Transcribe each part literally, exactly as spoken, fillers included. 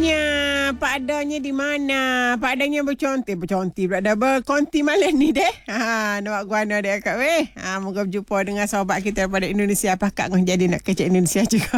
Adanya, Pak Adanya di mana? Pak Adanya berconti, berconti pula dah berkonti malam ni deh. Ha, nak guana deh Kak weh. Ha, moga berjumpa dengan sahabat kita daripada Indonesia. Apa Kak ngah jadi nak kecek Indonesia juga.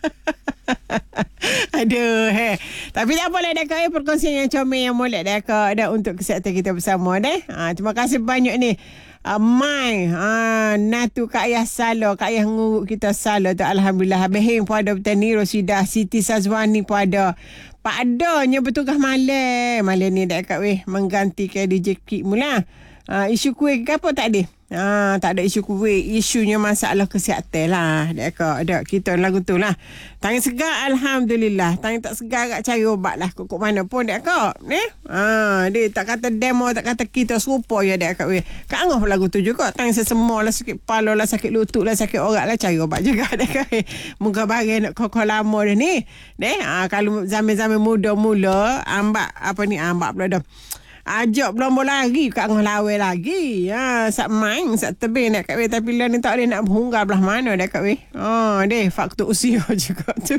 Aduh, he. Tapi tak apalah dah Kak, perkongsian yang comel yang molek dah Kak dah untuk kesihatan kita bersama deh. Ha, terima kasih banyak ni. Uh, Mai uh, Natu Kak Ayah Salo, Kak Ayah nguruk kita Salo tu, Alhamdulillah. Behing pun ada, Petani Rosidah, Siti Sazwani pun ada. Pak adanya bertugas malam malam ni dah Kak weh, menggantikan D J Kik mula. Uh, isu kuih ke apa tak ada? Ha, tak ada isu kuih. Isunya masalah kesihatan lah. Dek Kak, ada kita lagu tu lah. Tangan segar, Alhamdulillah. Tangan tak segar kat cari obat lah. Kok mana pun Dek Kak. Ni? Ha, dia tak kata demo, tak kata kita serupa ya Dek Kak weh. Kak Angah pun lagu tu juga. Tangan sesemua lah, sakit kepala lah, sakit lutut lah, sakit orat lah, cari obat juga Dek Kak weh. Muka bagai nak kokok lama dah ni. Dek, ha, kalau zaman-zaman muda mula, ambak apa ni, ambak pula dah. Ajak belum lagi Kak Angah lawe lagi. Ha, sak main, sak tebing nak Kak weh. Tapi lah ni tak boleh nak berhunggar belah mana dah Kak weh. Oh, deh, faktor usia juga tu.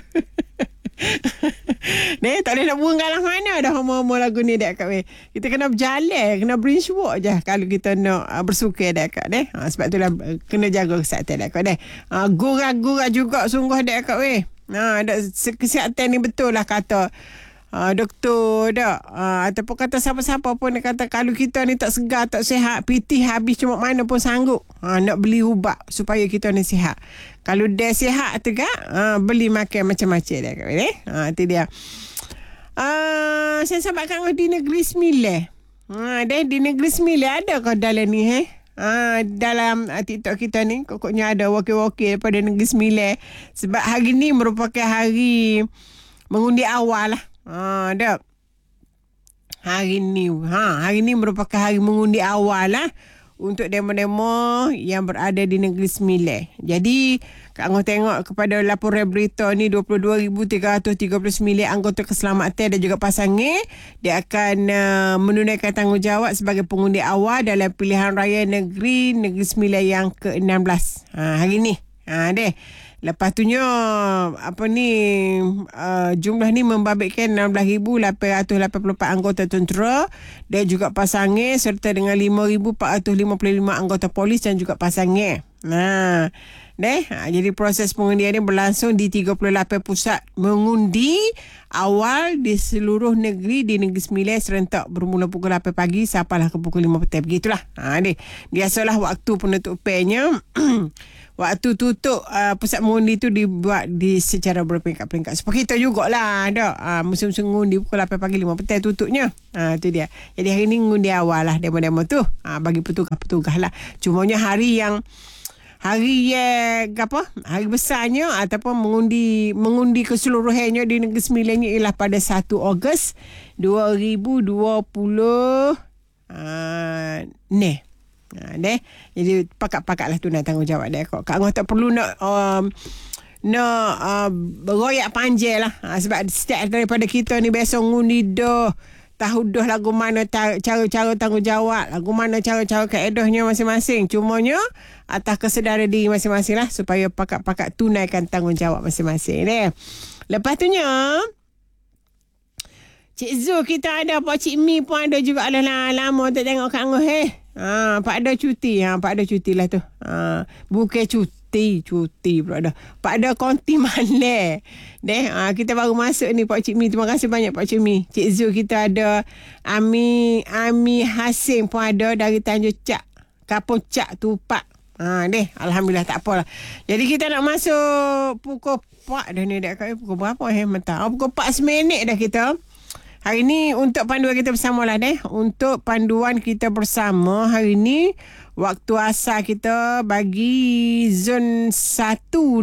Ni tak boleh nak berhunggar lah mana dah homo-homo lagu ni dah Kak weh. Kita kena berjalan, kena brinch walk je kalau kita nak uh, bersuka dah Kak deh. Ha, sebab tu lah uh, kena jaga kesihatan dah Kak deh. Ha, gurau-gurau juga sungguh dah Kak weh. Ha, ada kesihatan ni betul lah kata Uh, doktor dah uh, ataupun kata siapa-siapa pun dia kata kalau kita ni tak segar, tak sihat, pitih habis cuma mana pun sanggup uh, nak beli ubat supaya kita ni sihat. Kalau dia sihat tu kan uh, beli makan macam-macam dah kat ni. Uh, itu dia. Uh, saya sahabat Kak di Negeri Sembilan. Uh, deh, di Negeri Sembilan ada kau dalam ni eh? Ha, dalam uh, TikTok kita ni pokoknya ada wakil-wakil daripada Negeri Sembilan. Sebab hari ni merupakan hari mengundi awal lah. Ha, dah. Hari ni, ha, hari ni merupakan hari mengundi awal lah untuk demo-demo yang berada di Negeri Sembilan. Jadi, Kak Angah tengok kepada laporan berita ni dua puluh dua ribu tiga ratus tiga puluh sembilan anggota keselamatan dan juga pasangan dia akan uh, menunaikan tanggungjawab sebagai pengundi awal dalam pilihan raya negeri Negeri Sembilan yang ke enam belas. Ha, hari ni. Ha, deh. Lepas tu nya apa ni uh, jumlah ni membabitkan enam belas ribu lapan ratus lapan puluh empat anggota tentera dan juga pasangan serta dengan lima ribu empat ratus lima puluh lima anggota polis dan juga pasangan. Nah, deh, ha, jadi proses pengundian ni berlangsung di tiga puluh lapan pusat mengundi awal di seluruh negeri di Negeri Sembilan serentak bermula pukul lapan pagi sampailah ke pukul lima petang. Begitulah. Ha, deh. Biasalah waktu penutupannya waktu tutup uh, pusat mengundi tu dibuat di secara berperingkat-peringkat. Seperti kita jugalah ada uh, musim-musim mengundi pukul lapan pagi lima petang tutupnya. Ha, tu dia. Jadi hari ni mengundi awal lah demo-demo tu. Ha, bagi petugas-petugas lah. Cumanya hari yang hari yang apa? Hari besarnya ataupun mengundi mengundi keseluruhannya di Negeri Sembilan ialah pada satu Ogos dua ribu dua puluh uh, ni. Ha, deh. Jadi pakat-pakatlah tu nak tanggungjawab dia kok. Kak Angah tak perlu nak um, nak uh, beroyak panjang lah. Ha, sebab setiap daripada kita ni biasa ngundi dah tahu dah lagu mana cara-cara tanggungjawab, lagu mana cara-cara kaedahnya masing-masing. Cumanya atas kesedaran diri masing-masing lah supaya pakat-pakat tunaikan tanggungjawab masing-masing deh. Lepas tu nya Cik Zul kita ada, Pak Cik Mi pun ada juga. Alah lama tak tengok Kak Angah eh. Ha, Pak ada cuti. Ha, Pak ada cuti lah tu. Ha, bukan cuti, cuti pula dah. Pak ada konti malam. Deh, ha, kita baru masuk ni Pak Cik Mi. Terima kasih banyak Pak Cik Mi. Cik Zul kita ada. Ami Ami Hasim pun ada dari Tanjung Cak. Kapung Cak Tupak. Ha, deh, Alhamdulillah tak apalah. Jadi kita nak masuk pukul empat dah ni dah. Pukul berapa eh? Mentah. Oh, pukul empat seminit dah kita. Hari ni untuk panduan kita bersama lah deh. Untuk panduan kita bersama hari ni waktu asal kita bagi zon satu